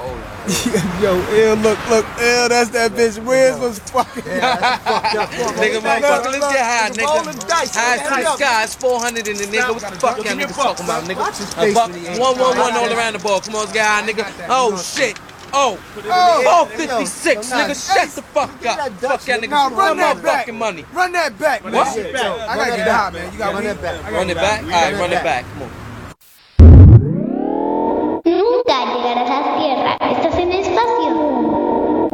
Yo, look, that's that bitch. Wiz was fucking. Nigga, motherfucker, let's get high, nigga. High to the sky, it's 400 in the nigga. What the fuck y'all niggas talking about, nigga? A buck, 111 all around the ball. Come on, let's get high, nigga. Oh, shit. Oh, 456, nigga, shut the fuck up. Fuck y'all niggas, run that back. Money. Run that back, man. What? I gotta get high, man. You gotta run it back. Run it back? Alright, run it back. Come on.